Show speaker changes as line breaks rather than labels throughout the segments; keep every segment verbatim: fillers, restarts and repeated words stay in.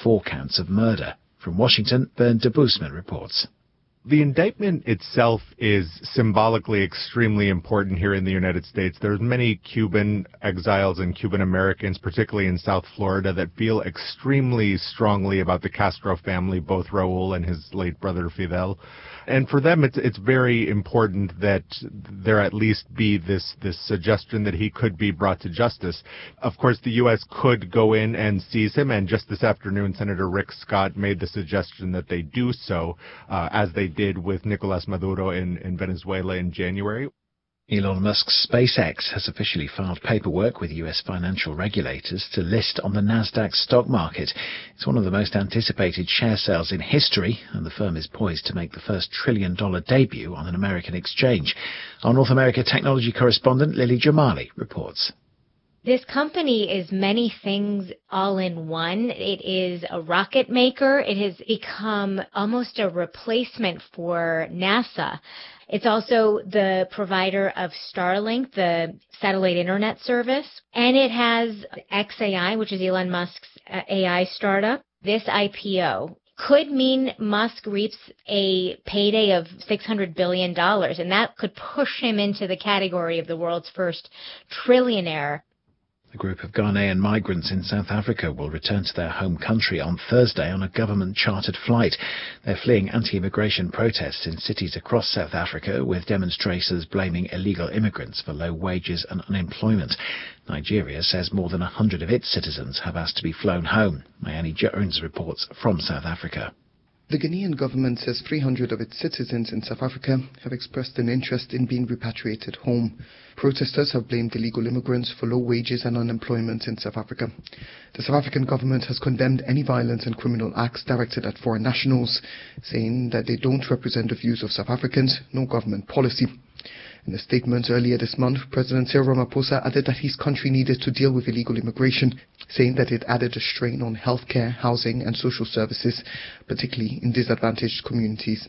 four counts of murder. From Washington, Bernd de Boosman reports.
The indictment itself is symbolically extremely important here in the United States. There's many Cuban exiles and Cuban Americans, particularly in South Florida, that feel extremely strongly about the Castro family, both Raul and his late brother Fidel. And for them, it's it's very important that there at least be this this suggestion that he could be brought to justice. Of course, the U S could go in and seize him, and just this afternoon, Senator Rick Scott made the suggestion that they do so, uh, as they did with Nicolas Maduro in, in Venezuela in January.
Elon Musk's SpaceX has officially filed paperwork with U S financial regulators to list on the Nasdaq stock market. It's one of the most anticipated share sales in history, and the firm is poised to make the first trillion-dollar debut on an American exchange. Our North America technology correspondent Lily Jamali reports.
This company is many things all in one. It is a rocket maker. It has become almost a replacement for NASA. It's also the provider of Starlink, the satellite internet service. And it has xAI, which is Elon Musk's A I startup. This I P O could mean Musk reaps a payday of six hundred billion dollars, and that could push him into the category of the world's first trillionaire.
A group of Ghanaian migrants in South Africa will return to their home country on Thursday on a government-chartered flight. They're fleeing anti-immigration protests in cities across South Africa, with demonstrators blaming illegal immigrants for low wages and unemployment. Nigeria says more than one hundred of its citizens have asked to be flown home. Mayani Jones reports from South Africa.
The Ghanaian government says three hundred of its citizens in South Africa have expressed an interest in being repatriated home. Protesters have blamed illegal immigrants for low wages and unemployment in South Africa. The South African government has condemned any violence and criminal acts directed at foreign nationals, saying that they don't represent the views of South Africans, no government policy. In a statement earlier this month, President Cyril Ramaphosa added that his country needed to deal with illegal immigration, saying that it added a strain on healthcare, housing and social services, particularly in disadvantaged communities.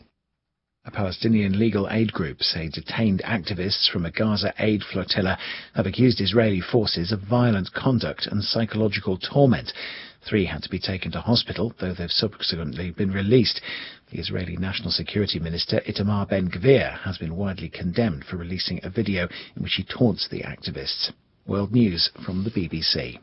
A Palestinian legal aid group say detained activists from a Gaza aid flotilla have accused Israeli forces of violent conduct and psychological torment. Three had to be taken to hospital, though they've subsequently been released. The Israeli National Security Minister Itamar Ben-Gvir has been widely condemned for releasing a video in which he taunts the activists. World News from the B B C.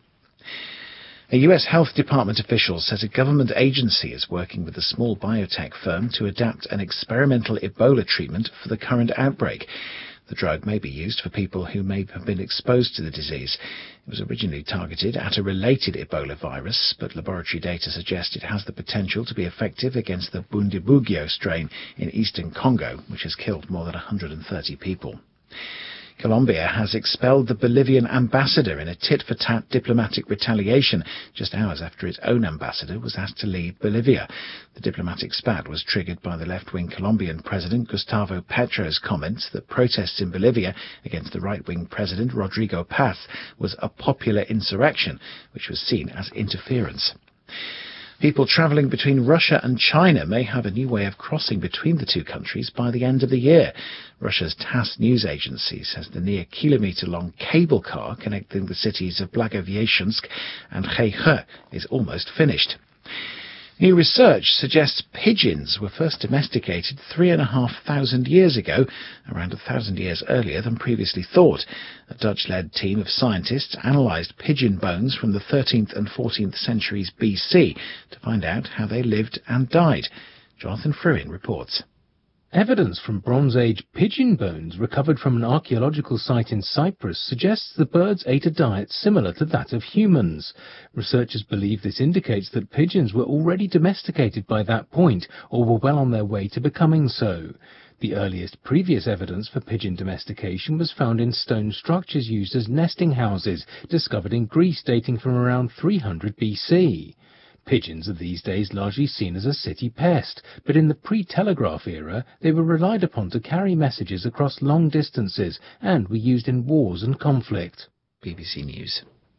A U S Health Department official says a government agency is working with a small biotech firm to adapt an experimental Ebola treatment for the current outbreak. The drug may be used for people who may have been exposed to the disease. It was originally targeted at a related Ebola virus, but laboratory data suggest it has the potential to be effective against the Bundibugyo strain in eastern Congo, which has killed more than one hundred thirty people. Colombia has expelled the Bolivian ambassador in a tit-for-tat diplomatic retaliation just hours after its own ambassador was asked to leave Bolivia. The diplomatic spat was triggered by the left-wing Colombian president Gustavo Petro's comments that protests in Bolivia against the right-wing president Rodrigo Paz was a popular insurrection, which was seen as interference. People travelling between Russia and China may have a new way of crossing between the two countries by the end of the year. Russia's TASS news agency says the near-kilometre-long cable car connecting the cities of Blagoveschensk and Heihe is almost finished. New research suggests pigeons were first domesticated three and a half thousand years ago, around a thousand years earlier than previously thought. A Dutch-led team of scientists analysed pigeon bones from the thirteenth and fourteenth centuries B C to find out how they lived and died. Jonathan Fruin reports.
Evidence from Bronze Age pigeon bones recovered from an archaeological site in Cyprus suggests the birds ate a diet similar to that of humans. Researchers believe this indicates that pigeons were already domesticated by that point, or were well on their way to becoming so. The earliest previous evidence for pigeon domestication was found in stone structures used as nesting houses, discovered in Greece dating from around three hundred B C. Pigeons are these days largely seen as a city pest, but in the pre-telegraph era they were relied upon to carry messages across long distances and were used in wars and conflict.
B B C News.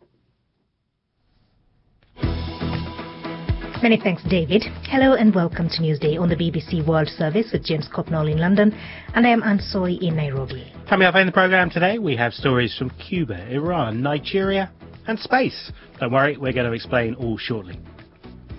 Many thanks, David. Hello and welcome to Newsday on the B B C World Service with James Copnall in London, and I am Anne Soy in Nairobi.
Coming up in the programme today, we have stories from Cuba, Iran, Nigeria and space. Don't worry, we're going to explain all shortly.